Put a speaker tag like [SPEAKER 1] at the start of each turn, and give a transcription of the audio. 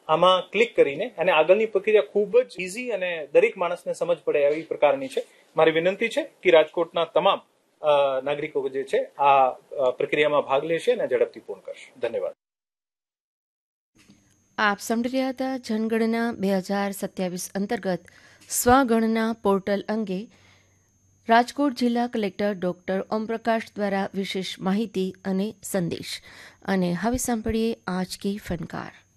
[SPEAKER 1] આમાં ક્લિક કરીને અને આગળની પ્રક્રિયા ખૂબ જ ઇઝી અને દરેક માણસને સમજ પડે એવી પ્રકારની છે. મારી વિનંતી છે કે રાજકોટના તમામ નાગરિકો જે છે આ પ્રક્રિયામાં ભાગ લેશે અને ઝડપથી પૂર્ણ કરશે. ધન્યવાદ.
[SPEAKER 2] આપ સાંભળી રહ્યા હતા જનગણના 2027 અંતર્ગત સ્વગણના પોર્ટલ અંગે રાજકોટ જિલ્લા કલેક્ટર ડોક્ટર ઓમપ્રકાશ દ્વારા વિશેષ માહિતી અને સંદેશ. અને હવે સાંભળીએ આજ કી ફનકાર.